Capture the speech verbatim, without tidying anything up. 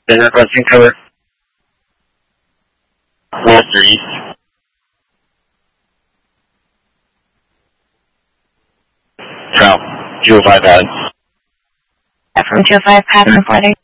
Been requesting cover. West or east? South. two oh five pad. From two oh five pad reporting.